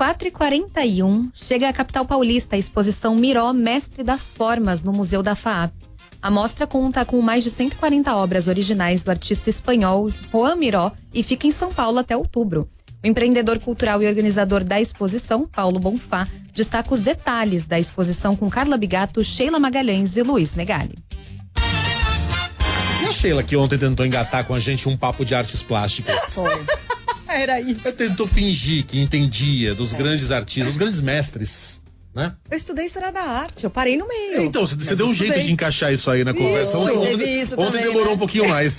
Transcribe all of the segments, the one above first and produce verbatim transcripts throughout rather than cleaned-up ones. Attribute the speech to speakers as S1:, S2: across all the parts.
S1: quatro e quarenta e um, chega à capital paulista a exposição Miró, Mestre das Formas, no Museu da FAAP. A mostra conta com mais de cento e quarenta obras originais do artista espanhol Joan Miró e fica em São Paulo até outubro. O empreendedor cultural e organizador da exposição, Paulo Bonfá, destaca os detalhes da exposição com Carla Bigato, Sheila Magalhães e Luiz Megali.
S2: E a Sheila, que ontem tentou engatar com a gente um papo de artes plásticas?
S3: Foi. Era isso.
S2: Ela tentou fingir que entendia dos é. grandes artistas, dos grandes mestres, né?
S3: Eu estudei história da arte, eu parei no meio.
S2: Então, você, você deu um jeito de encaixar isso aí na
S3: isso,
S2: conversa. Ontem, ontem,
S3: isso
S2: ontem
S3: também,
S2: demorou
S3: né?
S2: um pouquinho mais.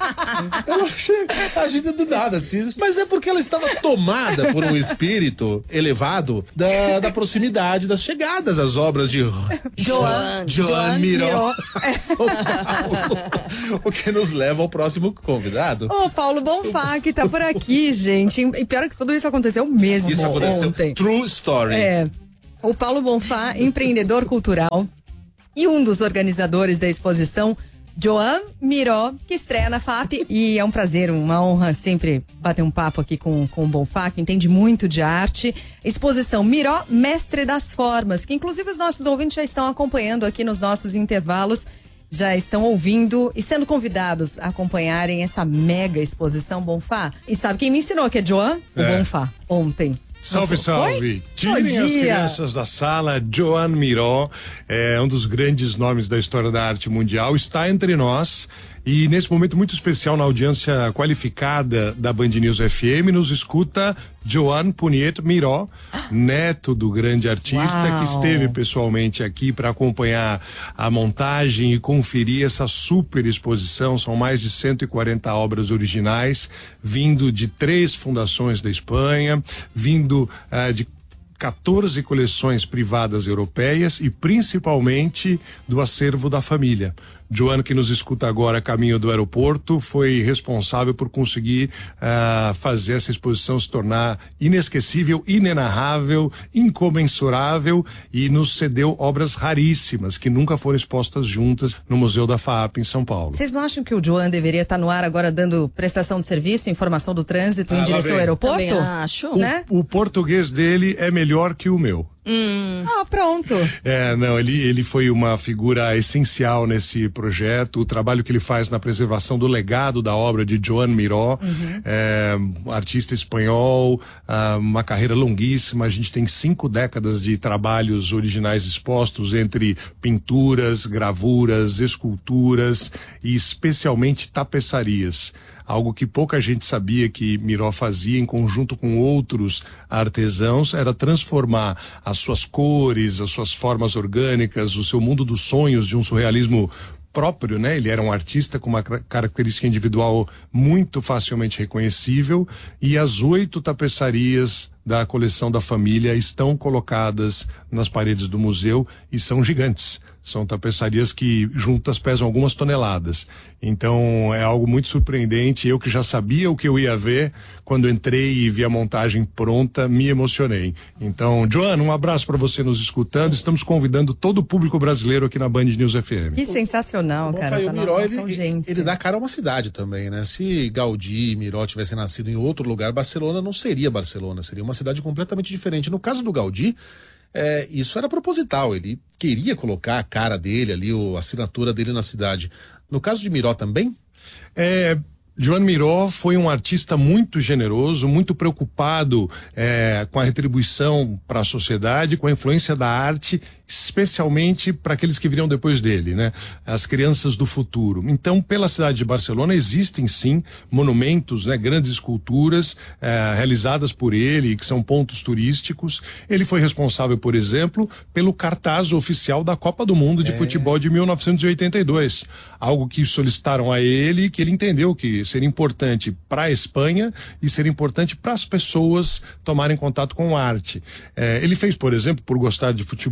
S2: Eu achei a gente do nada, assim. Mas é porque ela estava tomada por um espírito elevado da, da proximidade, das chegadas às obras de
S3: Joan,
S2: Joan Miró. São Paulo. O que nos leva ao próximo convidado.
S3: O Paulo Bonfá, que tá por aqui, gente. E pior que tudo isso aconteceu mesmo
S2: Isso aconteceu.
S3: ontem.
S2: True story.
S3: É. O Paulo Bonfá, empreendedor cultural e um dos organizadores da exposição Joan Miró, que estreia na FAAP. E é um prazer, uma honra sempre bater um papo aqui com, com o Bonfá, que entende muito de arte. Exposição Miró, Mestre das Formas, que inclusive os nossos ouvintes já estão acompanhando aqui nos nossos intervalos, já estão ouvindo e sendo convidados a acompanharem essa mega exposição, Bonfá. E sabe quem me ensinou que é Joan? O
S4: É.
S3: Bonfá, ontem.
S4: Salve, salve. Tirem as crianças da sala. Joan Miró é um dos grandes nomes da história da arte mundial, está entre nós. E nesse momento muito especial na audiência qualificada da Band News F M, nos escuta Joan Puniet Miró, neto do grande artista.
S3: Uau.
S4: Que esteve pessoalmente aqui para acompanhar a montagem e conferir essa super exposição. São mais de cento e quarenta obras originais, vindo de três fundações da Espanha, vindo uh, de quatorze coleções privadas europeias e principalmente do acervo da família. Joan, que nos escuta agora a caminho do aeroporto, foi responsável por conseguir uh, fazer essa exposição se tornar inesquecível, inenarrável, incomensurável, e nos cedeu obras raríssimas que nunca foram expostas juntas no Museu da FAAP em São Paulo.
S3: Vocês não acham que o Joan deveria estar no ar agora dando prestação de serviço, informação do trânsito
S2: Ah,
S3: em direção
S2: vem.
S3: ao aeroporto?
S5: Também acho.
S3: Né?
S4: O português dele é melhor que o meu.
S5: Hum.
S3: Ah, pronto.
S4: É, não, ele, ele foi uma figura essencial nesse projeto. O trabalho que ele faz na preservação do legado da obra de Joan Miró,
S3: Uhum.
S4: é, artista espanhol, ah, uma carreira longuíssima. A gente tem cinco décadas de trabalhos originais expostos entre pinturas, gravuras, esculturas e especialmente tapeçarias. Algo que pouca gente sabia que Miró fazia em conjunto com outros artesãos era transformar as suas cores, as suas formas orgânicas, o seu mundo dos sonhos de um surrealismo próprio, né? Ele era um artista com uma característica individual muito facilmente reconhecível, e as oito tapeçarias da coleção da família estão colocadas nas paredes do museu e são gigantes. São tapeçarias que juntas pesam algumas toneladas. Então é algo muito surpreendente. Eu que já sabia o que eu ia ver, quando entrei e vi a montagem pronta, me emocionei. Então, Joana, um abraço para você nos escutando. Estamos convidando todo o público brasileiro aqui na Band News F M.
S3: Que sensacional, cara.
S2: Bom,
S3: essa
S2: o Miró,
S3: nova
S2: ele,
S3: audiência.
S2: ele dá cara a uma cidade também, né? Se Gaudí e Miró tivessem nascido em outro lugar, Barcelona não seria Barcelona, seria uma cidade completamente diferente. No caso do Gaudí, é, isso era proposital, ele queria colocar a cara dele ali, o, a assinatura dele na cidade. No caso de Miró também?
S4: É... Joan Miró foi um artista muito generoso, muito preocupado é, com a retribuição para a sociedade, com a influência da arte, especialmente para aqueles que viriam depois dele, né? As crianças do futuro. Então, pela cidade de Barcelona existem sim monumentos, né? Grandes esculturas é, realizadas por ele, que são pontos turísticos. Ele foi responsável, por exemplo, pelo cartaz oficial da Copa do Mundo de é. Futebol de mil novecentos e oitenta e dois. Algo que solicitaram a ele e que ele entendeu que seria importante para a Espanha e seria importante para as pessoas tomarem contato com a arte. É, ele fez, por exemplo, por gostar de futebol,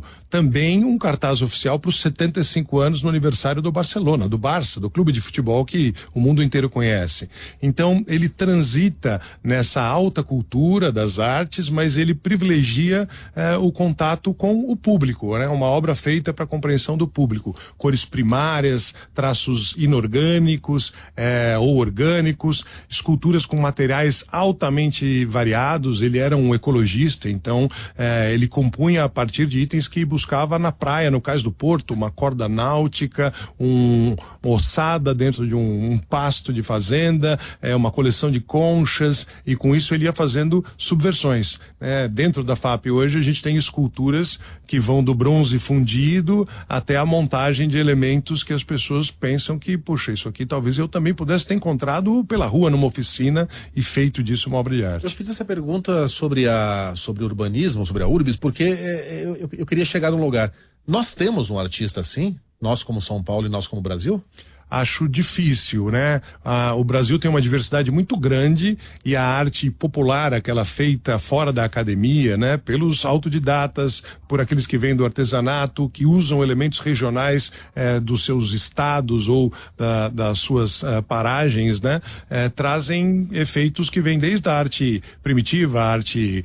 S4: também um cartaz oficial para os setenta e cinco anos no aniversário do Barcelona, do Barça, do clube de futebol que o mundo inteiro conhece. Então, ele transita nessa alta cultura das artes, mas ele privilegia eh, o contato com o público, né? Uma obra feita para a compreensão do público. Cores primárias, traços inorgânicos eh, ou orgânicos, esculturas com materiais altamente variados. Ele era um ecologista, então eh, ele compunha a partir de itens que buscava na praia, no Cais do Porto, uma corda náutica, um, uma ossada dentro de um, um pasto de fazenda, é, uma coleção de conchas, e com isso ele ia fazendo subversões. Né? Dentro da F A P hoje a gente tem esculturas que vão do bronze fundido até a montagem de elementos que as pessoas pensam que, puxa, isso aqui talvez eu também pudesse ter encontrado pela rua, numa oficina, e feito disso uma obra de arte.
S2: Eu fiz essa pergunta sobre a sobre urbanismo, sobre a Urbis, porque é, eu, eu queria chegar num lugar. Nós temos um artista assim? Nós como São Paulo e nós como Brasil?
S4: Acho difícil, né? Ah, o Brasil tem uma diversidade muito grande e a arte popular, aquela feita fora da academia, né? Pelos autodidatas, por aqueles que vêm do artesanato, que usam elementos regionais eh, dos seus estados ou da, das suas uh, paragens, né? Eh, trazem efeitos que vêm desde a arte primitiva, a arte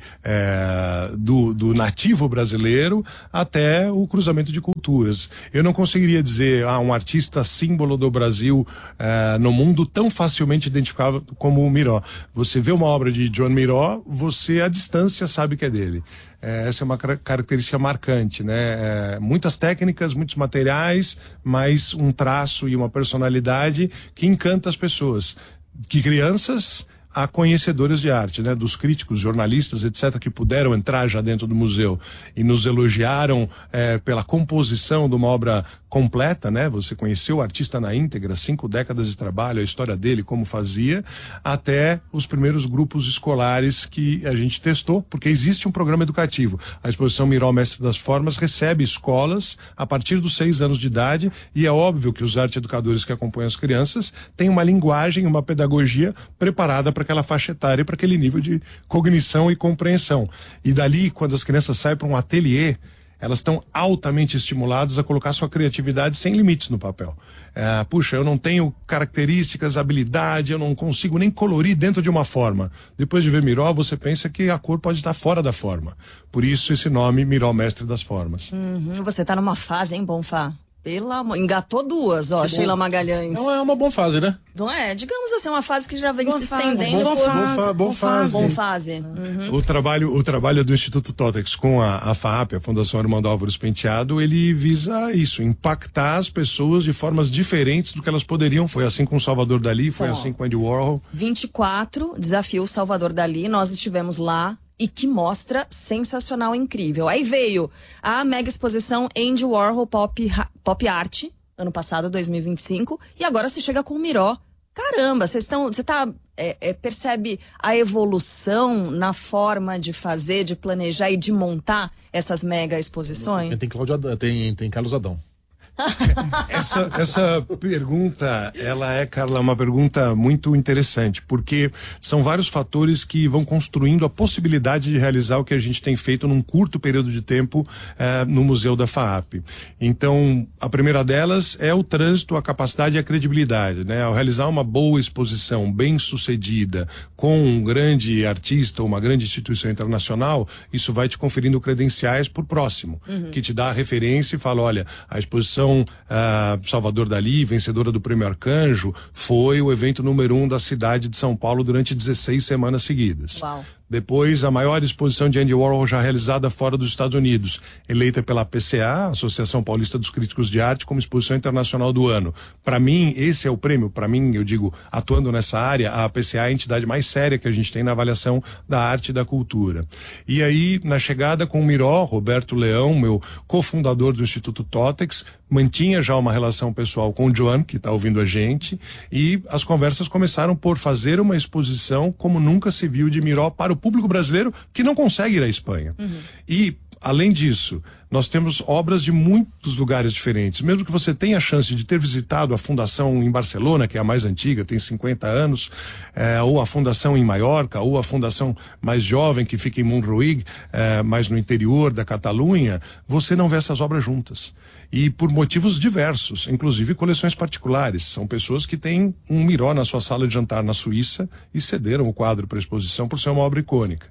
S4: eh, do, do nativo brasileiro, até o cruzamento de culturas. Eu não conseguiria dizer, ah, um artista símbolo do Brasil eh, no mundo tão facilmente identificável como o Miró. Você vê uma obra de Joan Miró, você à distância sabe que é dele. Eh, essa é uma car- característica marcante, né? Eh, muitas técnicas, muitos materiais, mas um traço e uma personalidade que encanta as pessoas. Que crianças a conhecedores de arte, né? Dos críticos, jornalistas, etcétera, que puderam entrar já dentro do museu e nos elogiaram eh, pela composição de uma obra completa, né? Você conheceu o artista na íntegra, cinco décadas de trabalho, a história dele, como fazia, até os primeiros grupos escolares que a gente testou, porque existe um programa educativo. A exposição Miró Mestre das Formas recebe escolas a partir dos seis anos de idade, e é óbvio que os arte-educadores que acompanham as crianças têm uma linguagem, uma pedagogia preparada para aquela faixa etária, para aquele nível de cognição e compreensão. E dali, quando as crianças saem para um ateliê, elas estão altamente estimuladas a colocar sua criatividade sem limites no papel. É, puxa, eu não tenho características, habilidade, eu não consigo nem colorir dentro de uma forma. Depois de ver Miró, você pensa que a cor pode estar fora da forma. Por isso esse nome, Miró Mestre das Formas.
S5: Uhum, você tá numa fase, hein, Bonfá? Pela amor, engatou duas, ó, Sheila Magalhães.
S2: Não é uma boa fase, né?
S5: Não é? Digamos assim, uma fase que já vem
S3: Boa
S5: se
S3: fase,
S5: estendendo.
S3: boa
S5: por-
S3: fase,
S2: boa, boa fase.
S5: Boa fase. Uhum.
S4: O trabalho, o trabalho do Instituto Totex com a, a F A P, a Fundação Armando Álvares Penteado, ele visa isso, impactar as pessoas de formas diferentes do que elas poderiam. Foi assim com Salvador Dalí, foi
S5: Bom.
S4: assim com Andy Warhol.
S5: vinte e quatro, Desafio Salvador Dalí, nós estivemos lá e que mostra sensacional, incrível. Aí veio a mega exposição Andy Warhol Pop, Ra- Pop Art, ano passado, dois mil e vinte e cinco, e agora se chega com o Miró. Caramba, vocês estão, você tá, é, é, percebe a evolução na forma de fazer, de planejar e de montar essas mega exposições?
S2: Tem, Cláudio Adão, tem, tem Carlos Adão.
S4: Essa, essa pergunta, ela é, Carla, uma pergunta muito interessante, porque são vários fatores que vão construindo a possibilidade de realizar o que a gente tem feito num curto período de tempo eh, no Museu da F A A P. Então, a primeira delas é o trânsito, a capacidade e a credibilidade, né? Ao realizar uma boa exposição, bem sucedida, com um grande artista ou uma grande instituição internacional, isso vai te conferindo credenciais por próximo, uhum. que te dá a referência e fala, olha, a exposição Uh, Salvador Dalí, vencedora do Prêmio Arcanjo, foi o evento número um da cidade de São Paulo durante dezesseis semanas seguidas.
S5: Uau.
S4: Depois, a maior exposição de Andy Warhol já realizada fora dos Estados Unidos, eleita pela A P C A, Associação Paulista dos Críticos de Arte, como exposição internacional do ano. Para mim, esse é o prêmio. Para mim, eu digo, atuando nessa área, a A P C A é a entidade mais séria que a gente tem na avaliação da arte e da cultura. E aí, na chegada com o Miró, Roberto Leão, meu cofundador do Instituto Totex, mantinha já uma relação pessoal com o Joan, que está ouvindo a gente, e as conversas começaram por fazer uma exposição como nunca se viu de Miró para o público brasileiro que não consegue ir à Espanha. Uhum. E, além disso, nós temos obras de muitos lugares diferentes. Mesmo que você tenha a chance de ter visitado a fundação em Barcelona, que é a mais antiga, tem cinquenta anos, é, ou a fundação em Maiorca, ou a fundação mais jovem que fica em Montjuïc, é, mais no interior da Catalunha, você não vê essas obras juntas. E por motivos diversos, inclusive coleções particulares. São pessoas que têm um Miró na sua sala de jantar na Suíça e cederam o quadro para exposição por ser uma obra icônica.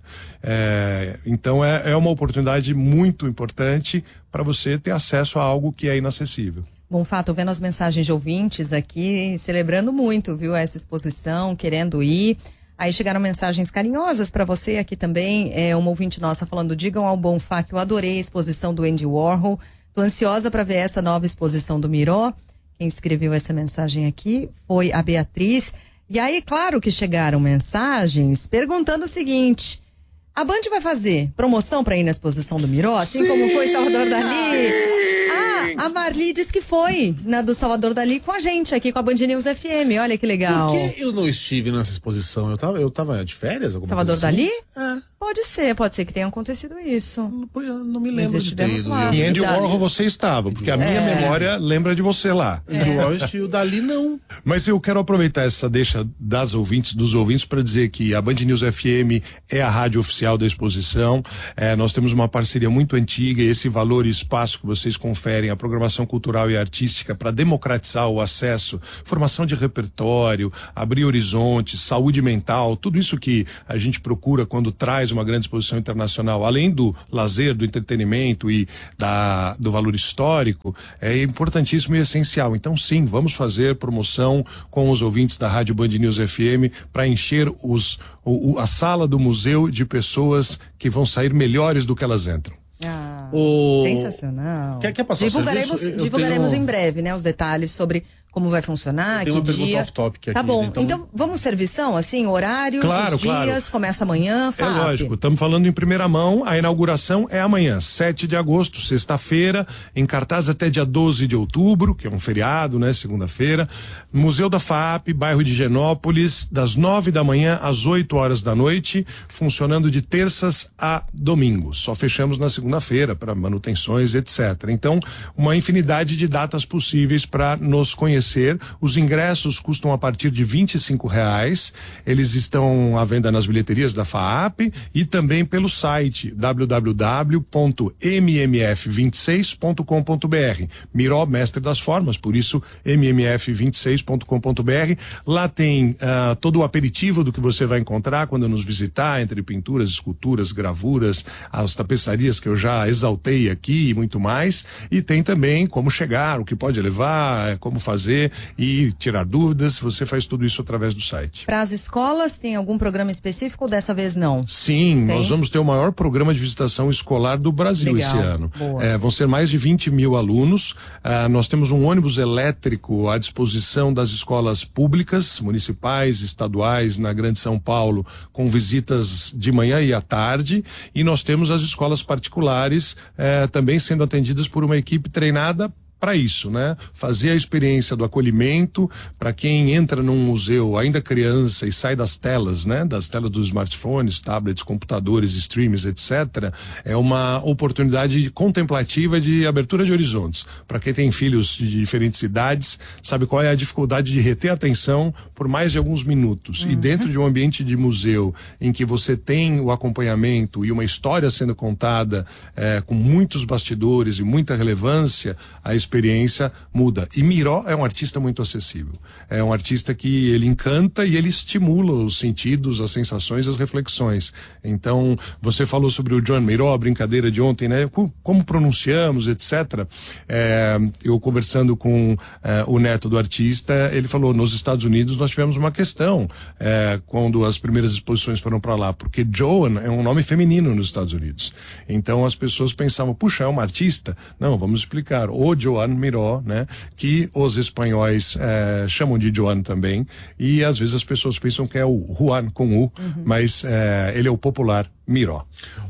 S4: É, então é, é uma oportunidade muito importante para você ter acesso a algo que é inacessível.
S3: Bom, Fato, vendo as mensagens de ouvintes aqui, celebrando muito, viu, essa exposição, querendo ir. Aí chegaram mensagens carinhosas para você aqui também. É uma ouvinte nossa falando: digam ao Bonfá que eu adorei a exposição do Andy Warhol. Tô ansiosa para ver essa nova exposição do Miró. Quem escreveu essa mensagem aqui foi a Beatriz. E aí, claro que chegaram mensagens perguntando o seguinte: a Band vai fazer promoção para ir na exposição do Miró, assim Sim. como foi Salvador Dalí? Ah, a Marli disse que foi na do Salvador Dalí com a gente aqui com a Band News F M. Olha que legal.
S2: Por que eu não estive nessa exposição? Eu tava, eu tava de férias?
S3: Salvador Dalí?
S2: É.
S3: Pode ser, pode ser que tenha acontecido isso.
S2: Não, não me lembro de ter ido.
S4: E Andy Warhol você estava, porque a minha é. memória lembra de você lá.
S2: É. Andy Warhol e o Dalí não.
S4: Mas eu quero aproveitar essa deixa das ouvintes, dos ouvintes, para dizer que a Band News F M é a rádio oficial da exposição. É, nós temos uma parceria muito antiga e esse valor e espaço que vocês conferem à programação cultural e artística para democratizar o acesso, formação de repertório, abrir horizontes, saúde mental, tudo isso que a gente procura quando traz uma grande exposição internacional, além do lazer, do entretenimento e da, do valor histórico, é importantíssimo e essencial. Então sim, vamos fazer promoção com os ouvintes da Rádio Band News F M para encher os, o, a sala do museu de pessoas que vão sair melhores do que elas entram.
S3: Ah,
S2: o...
S3: Sensacional.
S2: Quer, quer passar
S3: divulgaremos
S2: o serviço?
S3: divulgaremos
S2: tenho...
S3: em breve, né, os detalhes sobre como vai funcionar,
S2: Tem
S3: que
S2: uma
S3: dia.
S2: pergunta off-topic aqui.
S3: Tá bom,
S2: então...
S3: então vamos servição, assim, horários,
S4: claro,
S3: os dias,
S4: claro.
S3: começa amanhã, F A P.
S4: É lógico, estamos falando em primeira mão, a inauguração é amanhã, sete de agosto, sexta-feira, em cartaz até dia doze de outubro, que é um feriado, né, segunda-feira, Museu da F A P, bairro de Genópolis, das nove da manhã às oito horas da noite, funcionando de terças a domingos, só fechamos na segunda-feira para manutenções, etcétera. Então, uma infinidade de datas possíveis para nos conhecer. Os ingressos custam a partir de vinte e cinco reais. Eles estão à venda nas bilheterias da F A P e também pelo site w w w ponto m m f vinte e seis ponto com ponto b r. Miró, mestre das formas, por isso m m f vinte e seis ponto com ponto b r. Lá tem uh, todo o aperitivo do que você vai encontrar quando nos visitar, entre pinturas, esculturas, gravuras, as tapeçarias que eu já exaltei aqui e muito mais. E tem também como chegar, o que pode levar, como fazer e tirar dúvidas. Você faz tudo isso através do site.
S3: Para as escolas, tem algum programa específico ou dessa vez não?
S4: Sim,
S3: tem?
S4: Nós vamos ter o maior programa de visitação escolar do Brasil
S3: Legal.
S4: esse ano.
S3: É,
S4: vão ser mais de vinte mil alunos. Ah, nós temos um ônibus elétrico à disposição das escolas públicas, municipais, estaduais, na Grande São Paulo, com visitas de manhã e à tarde. E nós temos as escolas particulares eh, também sendo atendidas por uma equipe treinada para isso, né? Fazer a experiência do acolhimento para quem entra num museu ainda criança e sai das telas, né? Das telas dos smartphones, tablets, computadores, streams, etcétera. É uma oportunidade contemplativa de abertura de horizontes. Para quem tem filhos de diferentes idades, sabe qual é a dificuldade de reter a atenção por mais de alguns minutos. Uhum. E dentro de um ambiente de museu em que você tem o acompanhamento e uma história sendo contada eh, com muitos bastidores e muita relevância, a experiência muda. E Miró é um artista muito acessível. É um artista que ele encanta e ele estimula os sentidos, as sensações, as reflexões. Então, você falou sobre o Joan Miró, a brincadeira de ontem, né? Como pronunciamos, etcétera. É, eu conversando com é, o neto do artista, ele falou, nos Estados Unidos nós tivemos uma questão é, quando as primeiras exposições foram para lá, porque Joan é um nome feminino nos Estados Unidos. Então as pessoas pensavam, puxa, é uma artista? Não, vamos explicar. O Joan Miró, né? Que os espanhóis eh, chamam de Joan também, e às vezes as pessoas pensam que é o Juan com U, uhum. mas eh, ele é o popular Miró.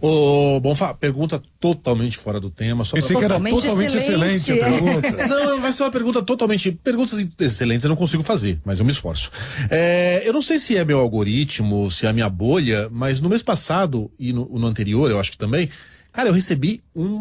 S2: Ô, Bonfá, pergunta totalmente fora do tema. Só
S4: Pensei
S2: pra...
S4: que era totalmente excelente, excelente a pergunta.
S2: Não, vai ser uma pergunta totalmente... Perguntas excelentes eu não consigo fazer, mas eu me esforço. É, eu não sei se é meu algoritmo, se é a minha bolha, mas no mês passado e no, no anterior, eu acho que também, cara, eu recebi uma, um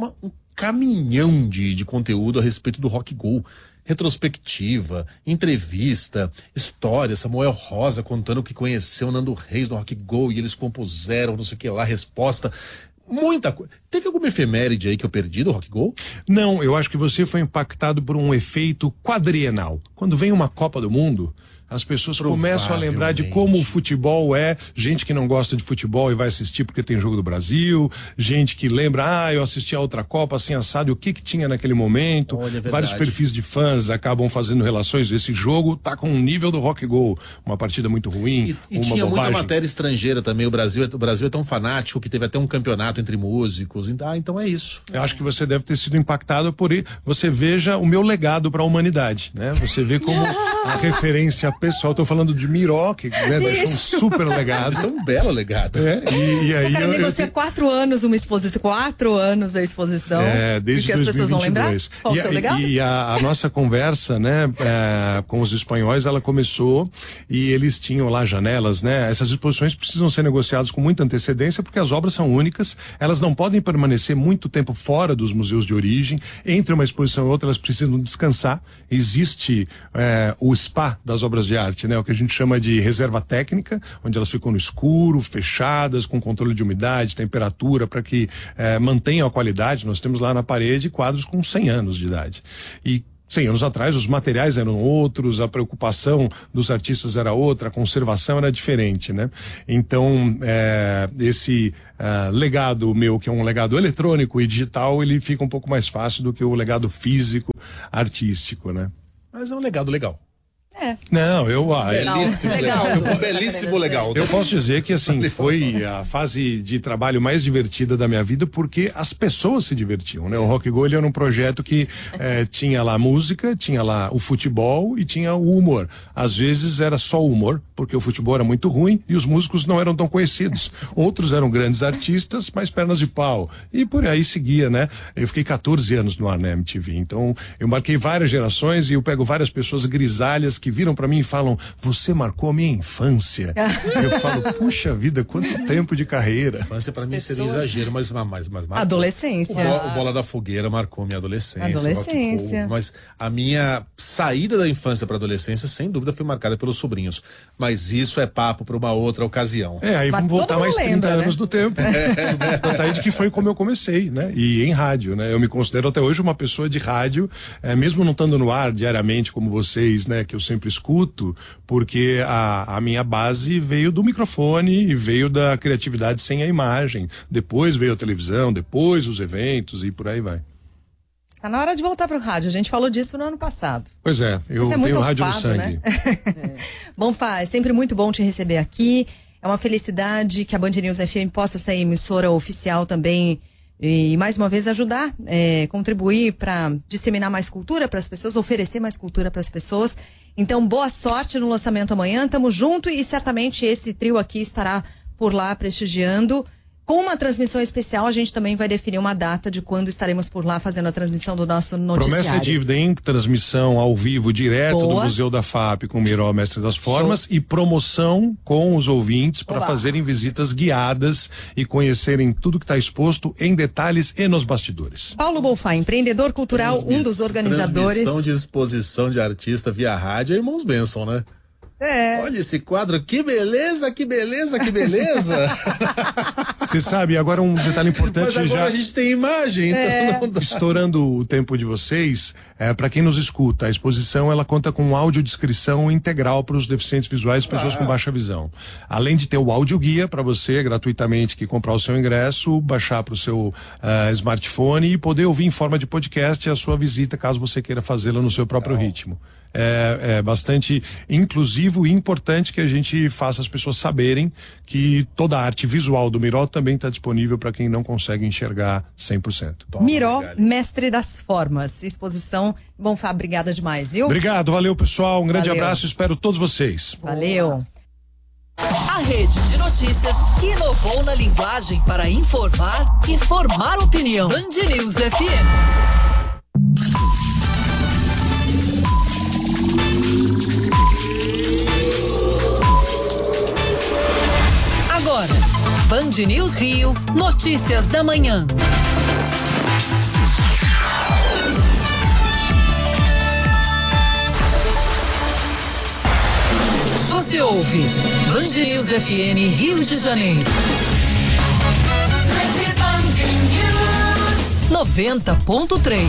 S2: caminhão de, de conteúdo a respeito do Rock Go. Retrospectiva, entrevista, história, Samuel Rosa contando que conheceu o Nando Reis no Rock Go e eles compuseram, não sei o que lá, resposta. Muita coisa. Teve alguma efeméride aí que eu perdi do Rock Go?
S4: Não, eu acho que você foi impactado por um efeito quadrienal. Quando vem uma Copa do Mundo, as pessoas começam a lembrar de como o futebol é, gente que não gosta de futebol e vai assistir porque tem jogo do Brasil, gente que lembra, ah, eu assisti a outra Copa assim assado, e o que que tinha naquele momento.
S2: Olha, é
S4: vários perfis de fãs acabam fazendo relações, esse jogo tá com o nível do Rock Go, uma partida muito ruim,
S2: E, e
S4: uma
S2: tinha
S4: bobagem.
S2: muita matéria estrangeira também, o Brasil, é- o Brasil é tão fanático que teve até um campeonato entre músicos, então, ah, então é isso.
S4: Eu acho que você deve ter sido impactado por aí. Você veja o meu legado para a humanidade, né? Você vê como a referência pessoal. Estou falando de Miró, que né, deixou um super legado.
S2: Isso é um belo legado.
S4: É, e, e aí
S3: Cara,
S4: eu, eu
S3: negociar
S4: te-
S3: quatro anos uma exposição, quatro anos da exposição.
S4: É, desde
S3: porque as pessoas vão lembrar.
S4: dois mil e vinte e dois.
S3: Qual o
S4: E,
S3: seu
S4: a-
S3: legado?
S4: e a, a nossa conversa, né, é, com os espanhóis, ela começou e eles tinham lá janelas, né? Essas exposições precisam ser negociadas com muita antecedência porque as obras são únicas, elas não podem permanecer muito tempo fora dos museus de origem. Entre uma exposição e outra, elas precisam descansar. Existe é, o spa das obras de arte, né? O que a gente chama de reserva técnica, onde elas ficam no escuro, fechadas, com controle de umidade, temperatura, para que eh, mantenham a qualidade. Nós temos lá na parede quadros com cem anos de idade. E cem anos atrás os materiais eram outros, a preocupação dos artistas era outra, a conservação era diferente, né? Então, eh, esse eh, legado meu, que é um legado eletrônico e digital, ele fica um pouco mais fácil do que o legado físico, artístico, né?
S2: Mas é um legado legal.
S3: É.
S4: Não, eu... Ah,
S5: Legal.
S2: Belíssimo
S5: Legal.
S2: legal.
S5: Você tá
S2: Belíssimo
S5: querendo
S2: legal.
S4: Eu posso dizer que assim foi a fase de trabalho mais divertida da minha vida porque as pessoas se divertiam, né? O Rock Go ele era um projeto que eh, tinha lá música, tinha lá o futebol e tinha o humor. Às vezes era só o humor porque o futebol era muito ruim e os músicos não eram tão conhecidos. Outros eram grandes artistas, mas pernas de pau e por aí seguia, né? Eu fiquei quatorze anos no ar na M T V, então eu marquei várias gerações e eu pego várias pessoas grisalhas que viram pra mim e falam, você marcou a minha infância. Eu falo, puxa vida, quanto tempo de carreira.
S2: Infância pra mim seria
S5: pessoas-
S2: exagero, mas mas, mas, mas marcou.
S3: Adolescência.
S2: O, Bo- o Bola da Fogueira marcou minha adolescência.
S3: Adolescência.
S2: Rock Go, mas a minha saída da infância pra adolescência, sem dúvida, foi marcada pelos sobrinhos. Mas isso é papo pra uma outra ocasião.
S4: É, aí
S3: Mas
S4: vamos voltar
S3: todo
S4: mais
S3: mundo
S4: trinta
S3: lembra,
S4: anos
S3: né?
S4: do tempo. É. Contar aí de que foi como eu comecei, né? E em rádio, né? Eu me considero até hoje uma pessoa de rádio, é, mesmo não estando no ar diariamente como vocês, né? Que eu sempre escuto, porque a, a minha base veio do microfone e veio da criatividade sem a imagem. Depois veio a televisão, depois os eventos e por aí vai.
S3: Tá na hora de voltar pro rádio. A gente falou disso no ano passado.
S4: Pois é, eu
S3: Você é muito
S4: tenho rádio no
S3: ocupado,
S4: sangue.
S3: né? Bom, Fá, é sempre muito bom te receber aqui. É uma felicidade que a Band News F M possa ser emissora oficial também e, mais uma vez, ajudar, é, contribuir para disseminar mais cultura para as pessoas, oferecer mais cultura para as pessoas. Então, boa sorte no lançamento amanhã. Tamo junto e certamente esse trio aqui estará por lá prestigiando. Com uma transmissão especial, a gente também vai definir uma data de quando estaremos por lá fazendo a transmissão do nosso noticiário.
S4: Promessa é dívida, hein? Transmissão ao vivo, direto
S3: Boa.
S4: do Museu da F A P com o Miró, Mestre das Formas, e promoção com os ouvintes para
S5: Oba.
S4: fazerem visitas guiadas e conhecerem tudo que está exposto em detalhes e nos bastidores.
S3: Paulo Bonfá, empreendedor cultural, um dos organizadores.
S2: Transmissão de exposição de artista via rádio é Irmãos Benson, né?
S3: É.
S2: Olha esse quadro, que beleza, que beleza, que beleza.
S4: Você sabe, agora um detalhe importante
S2: Mas agora
S4: já.
S2: a gente tem imagem, então não dá.
S4: Estourando o tempo de vocês, é, para quem nos escuta, a exposição ela conta com audiodescrição integral para os deficientes visuais e pessoas com baixa visão. Além de ter o audioguia para você, gratuitamente, que comprar o seu ingresso, baixar para o seu ah, smartphone e poder ouvir em forma de podcast a sua visita, caso você queira fazê-la no seu próprio ritmo. É, é bastante inclusivo e importante que a gente faça as pessoas saberem que toda a arte visual do Miró também está disponível para quem não consegue enxergar cem por cento.
S2: Toma,
S3: Miró,
S2: Gali.
S3: mestre das formas. Exposição. Bonfá, obrigada demais, viu?
S4: Obrigado, valeu pessoal, um grande
S3: Valeu.
S4: abraço, espero todos vocês.
S3: Valeu.
S6: A rede de notícias que inovou na linguagem para informar e formar opinião. Band News F M. Agora, Band News Rio, notícias da manhã. Você ouve Band News F M Rio de Janeiro. noventa ponto três.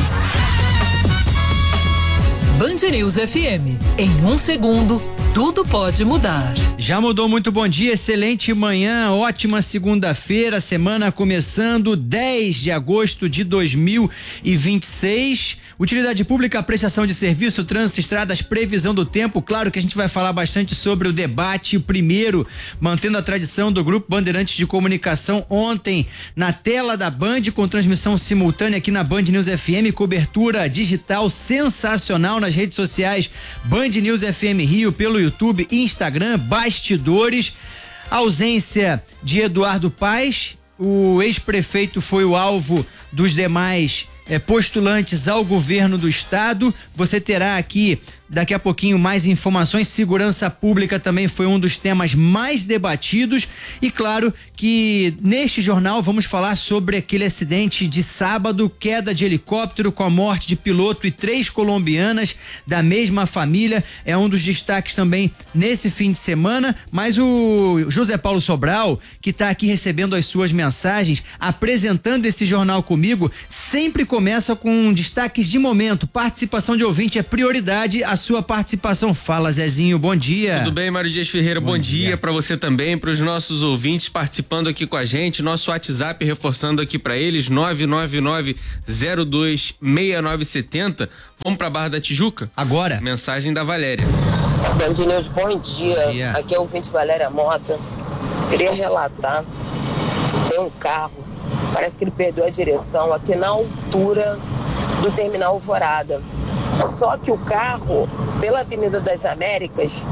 S6: Band News F M. Em um segundo, tudo pode mudar.
S7: Já mudou, muito bom dia, excelente manhã, ótima segunda-feira, semana começando, dez de agosto de dois mil e vinte e seis. Utilidade pública, apreciação de serviço, trânsito, estradas, previsão do tempo. Claro que a gente vai falar bastante sobre o debate. O primeiro, mantendo a tradição do Grupo Bandeirantes de Comunicação, ontem na tela da Band, com transmissão simultânea aqui na Band News F M, cobertura digital sensacional nas redes sociais, Band News F M Rio, pelo YouTube e Instagram, bastidores. Ausência de Eduardo Paes, o ex-prefeito foi o alvo dos demais É, postulantes ao governo do estado. Você terá aqui daqui a pouquinho mais informações. Segurança pública também foi um dos temas mais debatidos, e claro que neste jornal vamos falar sobre aquele acidente de sábado, queda de helicóptero com a morte de piloto e três colombianas da mesma família, é um dos destaques também nesse fim de semana. Mas o José Paulo Sobral, que está aqui recebendo as suas mensagens, apresentando esse jornal comigo, sempre começa com destaques de momento. Participação de ouvinte é prioridade, a sua participação. Fala, Zezinho, bom dia.
S8: Tudo bem, Mário Dias Ferreira, bom, bom dia, dia para você também, para os nossos ouvintes participando aqui com a gente, nosso WhatsApp reforçando aqui para eles, nove nove nove zero dois seis nove sete zero. Vamos para Barra da Tijuca?
S7: Agora.
S8: Mensagem da Valéria.
S9: Band News, bom dia.
S7: Bom dia.
S9: Aqui é o ouvinte Valéria Mota. Queria relatar que tem um carro, parece que ele perdeu a direção aqui na altura do Terminal Alvorada. Só que o carro, pela Avenida das Américas,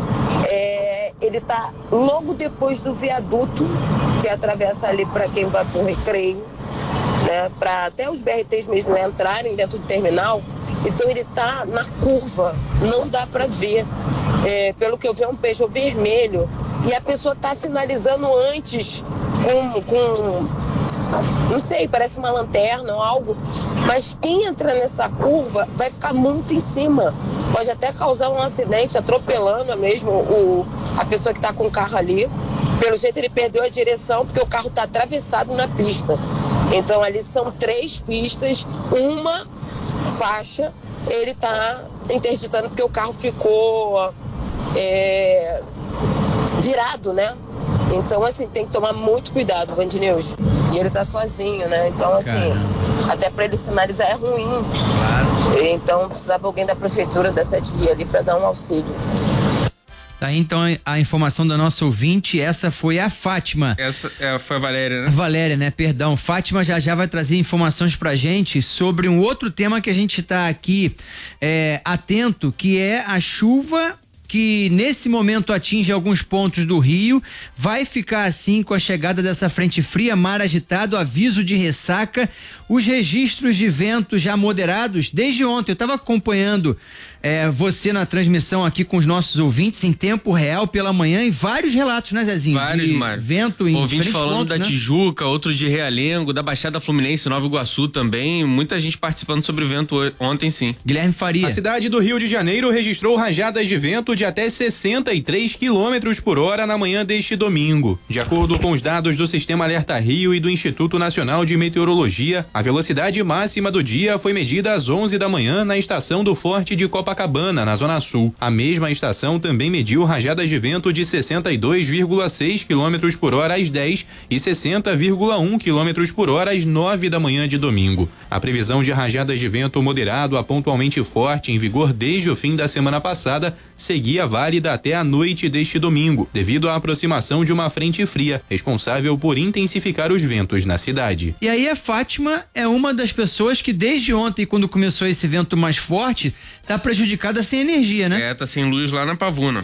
S9: é, ele tá logo depois do viaduto, que atravessa ali para quem vai pro Recreio, né? Para até os B R Ts mesmo entrarem dentro do terminal. Então ele tá na curva, não dá para ver. É, pelo que eu vi, é um Peugeot vermelho. E a pessoa tá sinalizando antes com, com não sei, parece uma lanterna ou algo. Mas quem entra nessa curva vai ficar muito em cima. Pode até causar um acidente, atropelando mesmo o, a pessoa que tá com o carro ali. Pelo jeito ele perdeu a direção, porque o carro tá atravessado na pista. Então ali são três pistas, uma faixa, ele tá interditando porque o carro ficou é, virado, né? Então, assim, tem que tomar muito cuidado, Band News. E ele tá sozinho, né? Então, assim, Caramba. até pra ele sinalizar é ruim. Claro. Então, precisava alguém da prefeitura da Sete Rios ali pra dar um auxílio.
S7: Tá aí, então, a informação da nossa ouvinte. Essa foi a Fátima.
S8: Essa é, foi a Valéria, né?
S7: A Valéria, né? Perdão. Fátima já já vai trazer informações pra gente sobre um outro tema que a gente tá aqui é, atento, que é a chuva que nesse momento atinge alguns pontos do Rio. Vai ficar assim com a chegada dessa frente fria, mar agitado, aviso de ressaca. Os registros de vento já moderados desde ontem. Eu estava acompanhando é, você na transmissão aqui com os nossos ouvintes em tempo real pela manhã, e vários relatos, né, Zezinho?
S8: Vários,
S7: de
S8: Mário.
S7: Vento em
S8: Ouvinte falando
S7: pontos,
S8: da
S7: né?
S8: Tijuca, outro de Realengo, da Baixada Fluminense, Nova Iguaçu também. Muita gente participando sobre vento ontem, sim.
S7: Guilherme Faria.
S10: A cidade do Rio de Janeiro registrou rajadas de vento de até sessenta e três quilômetros por hora na manhã deste domingo. De acordo com os dados do Sistema Alerta Rio e do Instituto Nacional de Meteorologia, a velocidade máxima do dia foi medida às onze da manhã na estação do Forte de Copacabana, na Zona Sul. A mesma estação também mediu rajadas de vento de sessenta e dois vírgula seis quilômetros por hora às dez e sessenta vírgula um quilômetros por hora às nove da manhã de domingo. A previsão de rajadas de vento moderado a pontualmente forte, em vigor desde o fim da semana passada, seguia válida até a noite deste domingo, devido à aproximação de uma frente fria, responsável por intensificar os ventos na cidade.
S7: E aí a Fátima é uma das pessoas que desde ontem, quando começou esse vento mais forte, tá prejudicada sem energia, né?
S8: É, tá sem luz lá na Pavuna.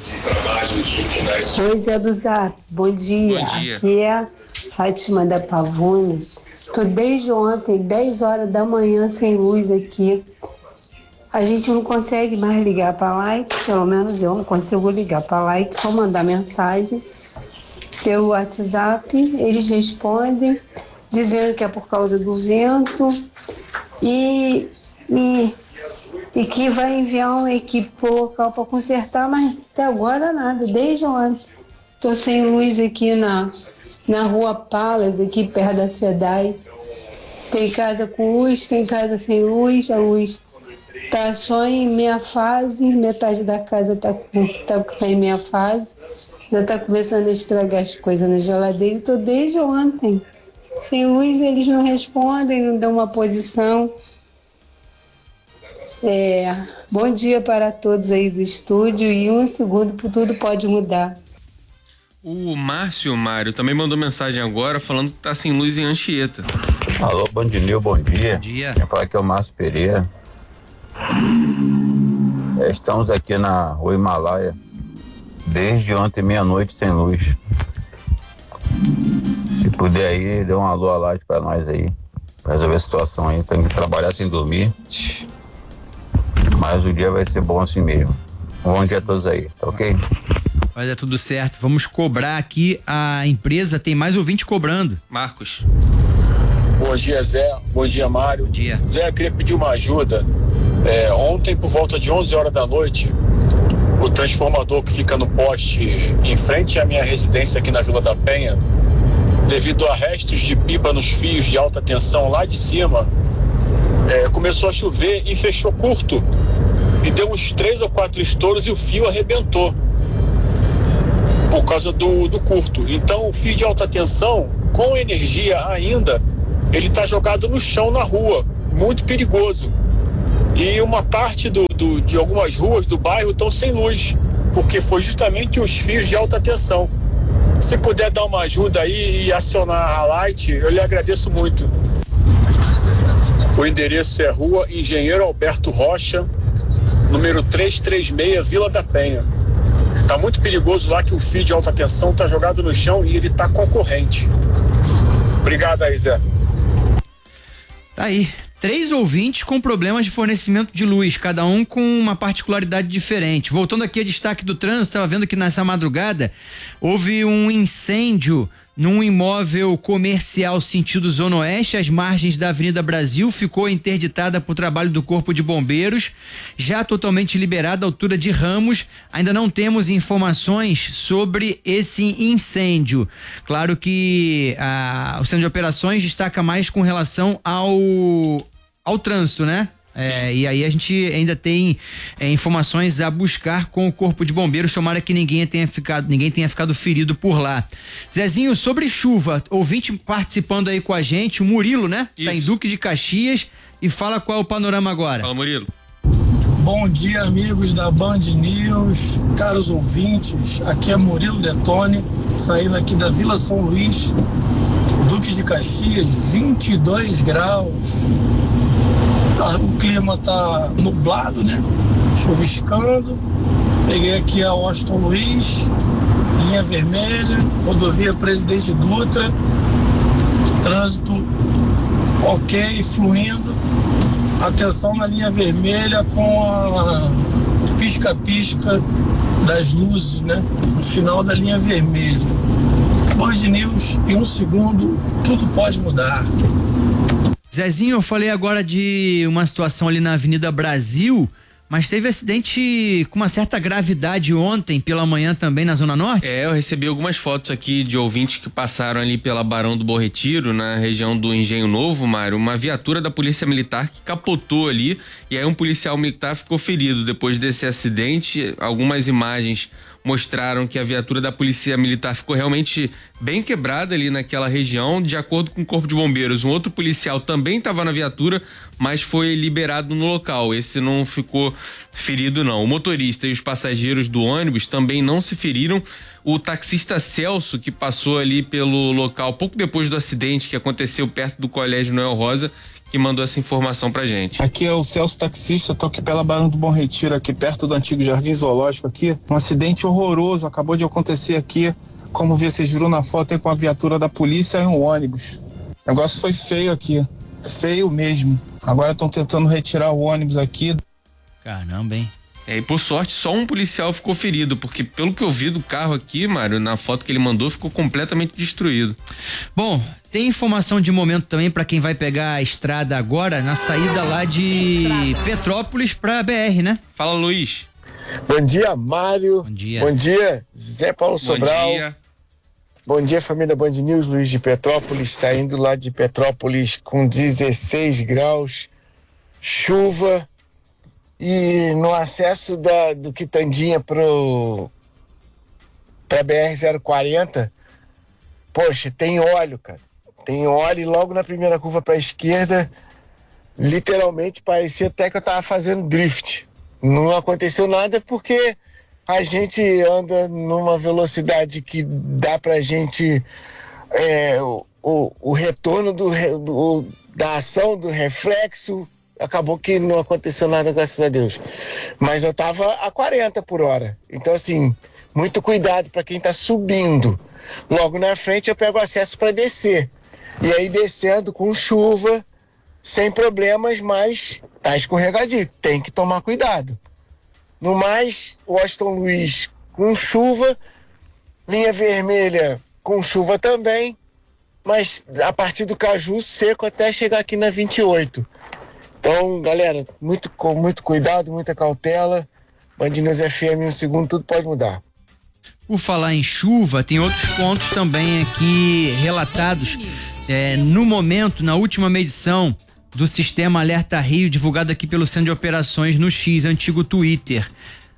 S11: Oi, Zé do Zap, bom dia.
S8: Bom dia.
S11: Aqui é a Fátima da Pavuna. Tô desde ontem, dez horas da manhã, sem luz aqui. A gente não consegue mais ligar para lá, pelo menos eu não consigo ligar para lá, e só mandar mensagem pelo WhatsApp. Eles respondem dizendo que é por causa do vento e, e e que vai enviar uma equipe pro local para consertar, mas até agora nada, desde ontem. Tô sem luz aqui na, na rua Palas, aqui perto da SEDAI. Tem casa com luz, tem casa sem luz, a luz tá só em meia fase, metade da casa tá, com, tá, tá em meia fase, já tá começando a estragar as coisas na geladeira. Tô desde ontem. Sem luz eles não respondem, não dão uma posição. É, bom dia para todos aí do estúdio e um segundo, tudo pode mudar.
S8: O Márcio Mário também mandou mensagem agora falando que tá sem luz em Anchieta.
S12: Alô, Bandinil, bom dia.
S7: Bom dia.
S12: Quem fala aqui é o Márcio Pereira. É, estamos aqui na Rua Himalaia desde ontem meia-noite sem luz. Se puder aí, dê um alô à light pra nós aí, pra resolver a situação aí. Tem que trabalhar sem dormir, mas o dia vai ser bom assim mesmo. Um bom dia a todos aí, tá ok?
S7: Vai dar tudo certo. Vamos cobrar aqui a empresa. Tem mais ouvinte cobrando.
S8: Marcos.
S13: Bom dia, Zé. Bom dia, Mário.
S7: Bom dia.
S13: Zé, eu queria pedir uma ajuda. É, ontem, por volta de onze horas da noite, o transformador que fica no poste em frente à minha residência aqui na Vila da Penha, devido a restos de pipa nos fios de alta tensão lá de cima, é, começou a chover e fechou curto. E deu uns três ou quatro estouros e o fio arrebentou por causa do, do curto. Então o fio de alta tensão, com energia ainda, ele está jogado no chão na rua, muito perigoso. E uma parte do, do, de algumas ruas do bairro estão sem luz, porque foi justamente os fios de alta tensão. Se puder dar uma ajuda aí e acionar a Light, eu lhe agradeço muito. O endereço é Rua Engenheiro Alberto Rocha, número trezentos e trinta e seis, Vila da Penha. Tá muito perigoso lá que o fio de alta tensão tá jogado no chão e ele tá concorrente. Obrigado aí, Zé.
S7: Tá aí. Três ouvintes com problemas de fornecimento de luz, cada um com uma particularidade diferente. Voltando aqui a destaque do trânsito, estava vendo que nessa madrugada houve um incêndio num imóvel comercial sentido Zona Oeste, às margens da Avenida Brasil, ficou interditada por trabalho do Corpo de Bombeiros, já totalmente liberada à altura de Ramos. Ainda não temos informações sobre esse incêndio. Claro que a, o Centro de Operações destaca mais com relação ao, ao trânsito, né? É, e aí a gente ainda tem é, informações a buscar com o Corpo de Bombeiros, tomara que ninguém tenha ficado, ninguém tenha ficado ferido por lá. Zezinho, sobre chuva, ouvinte participando aí com a gente, o Murilo, né? Isso. Tá em Duque de Caxias e fala qual é o panorama agora.
S8: Fala, Murilo.
S14: Bom dia, amigos da Band News, caros ouvintes, aqui é Murilo Detone, saindo aqui da Vila São Luís, Duque de Caxias, vinte e dois graus. Tá, o clima tá nublado, né? Chuviscando. Peguei aqui a Washington Luiz, linha vermelha, rodovia Presidente Dutra, trânsito ok, fluindo. Atenção na linha vermelha com a pisca-pisca das luzes, né? No final da linha vermelha. Band News, em um segundo, tudo pode mudar.
S7: Zezinho, eu falei agora de uma situação ali na Avenida Brasil, mas teve acidente com uma certa gravidade ontem pela manhã também na Zona Norte?
S8: É, eu recebi algumas fotos aqui de ouvintes que passaram ali pela Barão do Bom Retiro, na região do Engenho Novo, Mário, uma viatura da Polícia Militar que capotou ali e aí um policial militar ficou ferido depois desse acidente. Algumas imagens mostraram que a viatura da Polícia Militar ficou realmente bem quebrada ali naquela região. De acordo com o Corpo de Bombeiros, um outro policial também estava na viatura, mas foi liberado no local. Esse não ficou ferido, não. O motorista e os passageiros do ônibus também não se feriram. O taxista Celso, que passou ali pelo local pouco depois do acidente que aconteceu perto do Colégio Noel Rosa, que mandou essa informação pra gente.
S15: Aqui é o Celso taxista, tô aqui pela Barão do Bom Retiro, aqui perto do antigo Jardim Zoológico aqui. Um acidente horroroso acabou de acontecer aqui, como vocês viram na foto, aí com a viatura da polícia e um ônibus. O negócio foi feio aqui, feio mesmo. Agora estão tentando retirar o ônibus aqui.
S7: Caramba, hein?
S8: É, e por sorte, só um policial ficou ferido, porque pelo que eu vi do carro aqui, Mário, na foto que ele mandou, ficou completamente destruído.
S7: Bom, tem informação de momento também para quem vai pegar a estrada agora, na saída lá de Petrópolis para B R, né?
S8: Fala, Luiz.
S16: Bom dia, Mário.
S7: Bom dia.
S16: Bom dia, Zé Paulo Sobral.
S8: Bom dia.
S16: Bom dia, família Band News, Luiz de Petrópolis, saindo lá de Petrópolis com dezesseis graus, chuva. E no acesso da, do Quitandinha pro pra B R zero quarenta, poxa, tem óleo, cara. Tem óleo e logo na primeira curva pra esquerda, literalmente parecia até que eu tava fazendo drift. Não aconteceu nada porque a gente anda numa velocidade que dá pra gente é, o, o, o retorno do, do, da ação, do reflexo. Acabou que não aconteceu nada, graças a Deus. Mas eu tava a quarenta por hora. Então, assim, muito cuidado para quem tá subindo. Logo na frente eu pego acesso para descer. E aí descendo com chuva, sem problemas, mas tá escorregadio. Tem que tomar cuidado. No mais, Washington Luiz com chuva, linha vermelha com chuva também, mas a partir do Caju seco até chegar aqui na vinte e oito. Então, galera, muito, com muito cuidado, muita cautela. Band News F M, um segundo, tudo pode mudar.
S7: Por falar em chuva, tem outros pontos também aqui relatados. É, no momento, na última medição do Sistema Alerta Rio, divulgado aqui pelo Centro de Operações no X, antigo Twitter.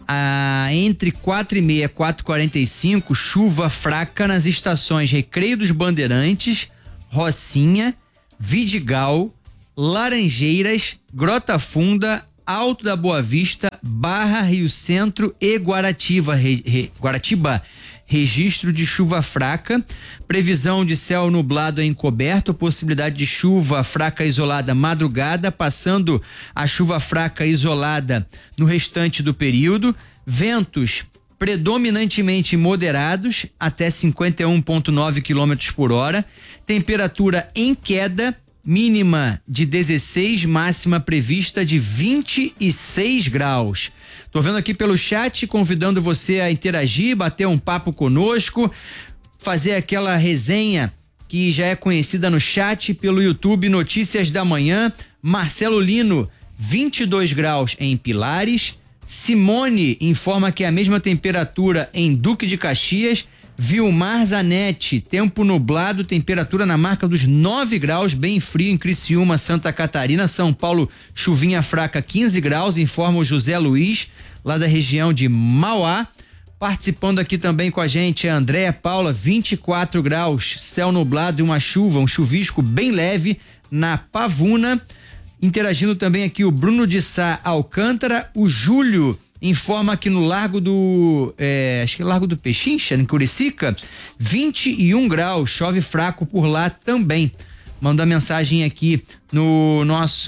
S7: Ah, entre quatro e meia e quatro e quarenta e cinco, chuva fraca nas estações Recreio dos Bandeirantes, Rocinha, Vidigal, Laranjeiras, Grota Funda, Alto da Boa Vista, Barra, Rio Centro e Guaratiba, re, re, Guaratiba. Registro de chuva fraca, previsão de céu nublado encoberto, possibilidade de chuva fraca isolada madrugada, passando a chuva fraca isolada no restante do período, ventos predominantemente moderados até cinquenta e um vírgula nove quilômetros por hora, temperatura em queda, mínima de dezesseis, máxima prevista de vinte e seis graus. Tô vendo aqui pelo chat, convidando você a interagir, bater um papo conosco, fazer aquela resenha que já é conhecida no chat, pelo YouTube Notícias da Manhã. Marcelo Lino, vinte e dois graus em Pilares. Simone informa que é a mesma temperatura em Duque de Caxias. Vilmar Zanetti, tempo nublado, temperatura na marca dos nove graus, bem frio em Criciúma, Santa Catarina. São Paulo, chuvinha fraca, quinze graus, informa o José Luiz, lá da região de Mauá. Participando aqui também com a gente a Andréa Paula, vinte e quatro graus, céu nublado e uma chuva, um chuvisco bem leve na Pavuna. Interagindo também aqui o Bruno de Sá Alcântara, o Júlio informa que no Largo do, é, acho que é Largo do Pechincha, em Curicica, vinte e um graus, chove fraco por lá também. Manda mensagem aqui no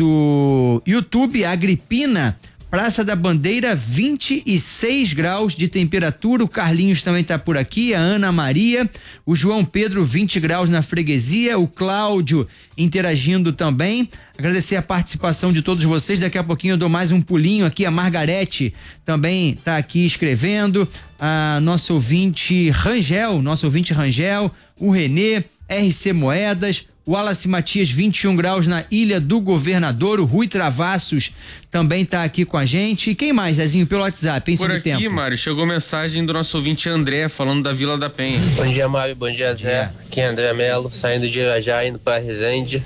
S7: nosso YouTube, Agripina, Praça da Bandeira, vinte e seis graus de temperatura. O Carlinhos também tá por aqui, a Ana Maria, o João Pedro, vinte graus na Freguesia, o Cláudio interagindo também. Agradecer a participação de todos vocês. Daqui a pouquinho eu dou mais um pulinho aqui. A Margarete também tá aqui escrevendo. A nosso ouvinte Rangel, nosso ouvinte Rangel, o Renê, R C Moedas, o Wallace Matias, vinte e um graus na Ilha do Governador. O Rui Travassos também tá aqui com a gente. E quem mais, Zezinho, pelo WhatsApp, hein,
S8: Por aqui, tempo? Mário, chegou mensagem do nosso ouvinte André, falando da Vila da Penha.
S17: Bom dia, Mário, bom dia, Zé. Aqui é André Melo, saindo de Irajá, indo para Resende.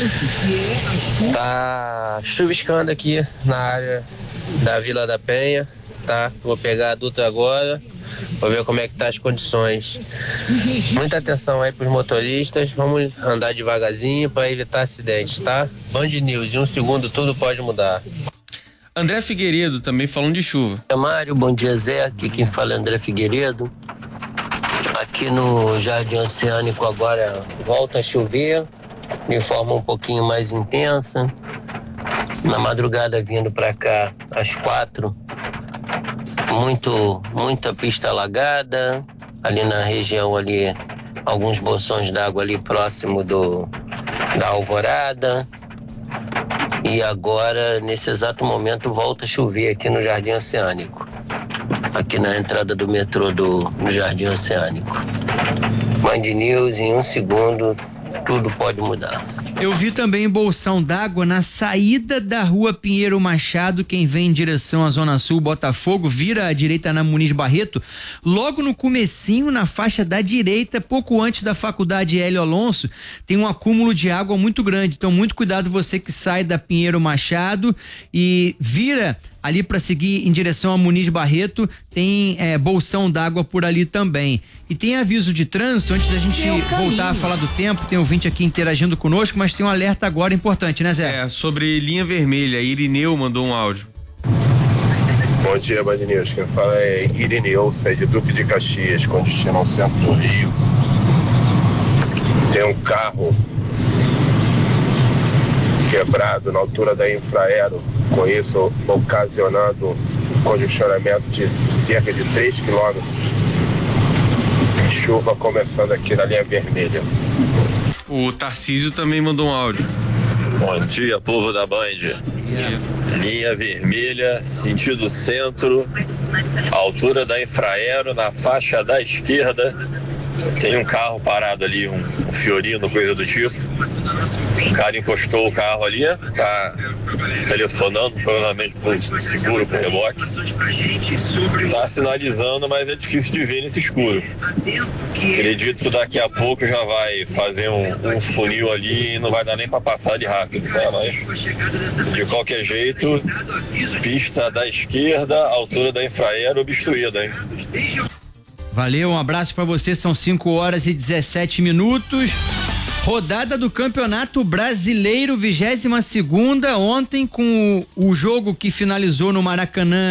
S17: Tá chuviscando aqui na área da Vila da Penha, tá? Vou pegar a Dutra agora. Vou ver como é que tá as condições. Muita atenção aí pros motoristas. Vamos andar devagarzinho para evitar acidentes, tá? Band News, em um segundo tudo pode mudar.
S8: André Figueiredo também falando de chuva.
S17: Mário, bom dia, Zé. Aqui quem fala é André Figueiredo. Aqui no Jardim Oceânico agora volta a chover de forma um pouquinho mais intensa. Na madrugada vindo para cá às quatro, muito, muita pista alagada, ali na região ali, alguns bolsões d'água ali próximo do, da Alvorada. E agora, nesse exato momento, volta a chover aqui no Jardim Oceânico. Aqui na entrada do metrô do no Jardim Oceânico. Band News, em um segundo, tudo pode mudar.
S7: Eu vi também bolsão d'água na saída da rua Pinheiro Machado, quem vem em direção à Zona Sul, Botafogo, vira à direita na Muniz Barreto, logo no comecinho, na faixa da direita, pouco antes da faculdade Hélio Alonso, tem um acúmulo de água muito grande, então muito cuidado você que sai da Pinheiro Machado e vira ali para seguir em direção a Muniz Barreto, tem é, bolsão d'água por ali também. E tem aviso de trânsito, antes da gente voltar a falar do tempo, tem ouvinte aqui interagindo conosco, mas tem um alerta agora importante, né, Zé?
S8: É, sobre linha vermelha, Irineu mandou um áudio.
S18: Bom dia, Band News. Quem fala é Irineu, sai de Duque de Caxias, com destino ao centro do Rio. Tem um carro quebrado na altura da Infraero, com isso ocasionando congestionamento de cerca de três quilômetros. Chuva começando aqui na linha vermelha.
S8: O Tarcísio também mandou um áudio.
S19: Bom dia, povo da Band.
S8: Isso.
S19: Linha vermelha, sentido centro, altura da Infraero, na faixa da esquerda. Tem um carro parado ali, um, um Fiorino, coisa do tipo. O cara encostou o carro ali, tá telefonando, provavelmente por seguro, por reboque. Tá sinalizando, mas é difícil de ver nesse escuro. Acredito que daqui a pouco já vai fazer um, um funil ali e não vai dar nem pra passar de rápido, tá? Mas, de qualquer jeito, pista da esquerda, altura da Infraero obstruída, hein?
S7: Valeu, um abraço pra você, são cinco horas e dezessete minutos. Rodada do Campeonato Brasileiro, vigésima segunda, ontem com o, o jogo que finalizou no Maracanã